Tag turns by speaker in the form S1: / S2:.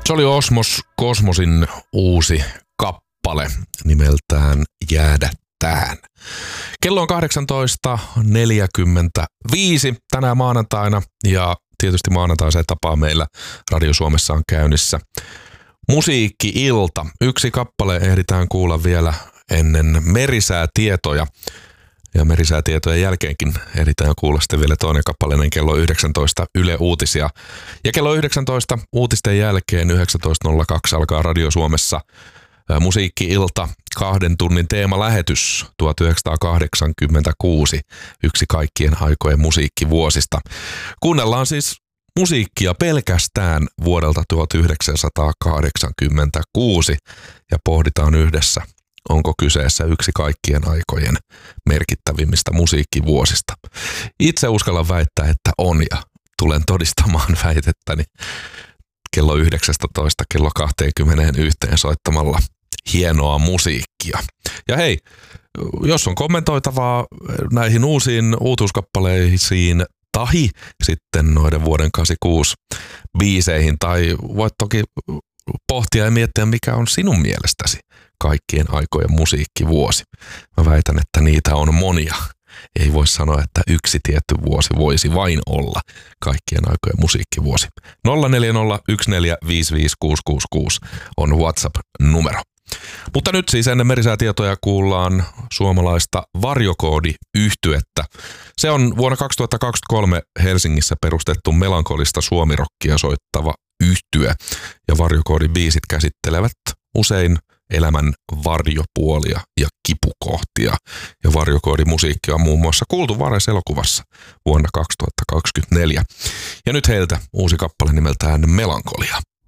S1: Se oli Osmos Kosmosin uusi kappale nimeltään Jäädä tähän. Kello on 18.45 tänään maanantaina ja tietysti maanantaiseen tapaan meillä Radio Suomessa on käynnissä musiikki-ilta. Yksi kappale ehditään kuulla vielä ennen merisäätietoja. Ja merisäätietojen jälkeenkin ehditään kuulla sitten vielä toinen kappaleinen kello 19 Yle Uutisia. Ja kello 19 uutisten jälkeen 19.02 alkaa Radio Suomessa musiikki-ilta 2 tunnin teemalähetys 1986, yksi kaikkien aikojen musiikkivuosista. Kuunnellaan siis musiikkia pelkästään vuodelta 1986 ja pohditaan yhdessä, onko kyseessä yksi kaikkien aikojen merkittävimmistä musiikkivuosista. Itse uskallan väittää, että on ja tulen todistamaan väitettäni kello 19 kello 21 soittamalla hienoa musiikkia. Ja hei, jos on kommentoitavaa näihin uusiin uutuuskappaleisiin tahi sitten noiden vuoden 86 biiseihin, tai voit toki pohtia ja miettiä, mikä on sinun mielestäsi kaikkien aikojen musiikkivuosi. Mä väitän, että niitä on monia. Ei voi sanoa, että yksi tietty vuosi voisi vain olla kaikkien aikojen musiikkivuosi. 0401455666 on WhatsApp-numero. Mutta nyt siis ennen merisäätietoja kuullaan suomalaista Varjokoodi-yhtyettä. Se on vuonna 2023 Helsingissä perustettu melankolista suomirokkia soittava yhtye. Ja Varjokoodi-biisit käsittelevät usein elämän varjopuolia ja kipukohtia. Ja Varjokoodi-musiikkia on muun muassa kuultu Vares-elokuvassa vuonna 2024. Ja nyt heiltä uusi kappale nimeltään Melankolia.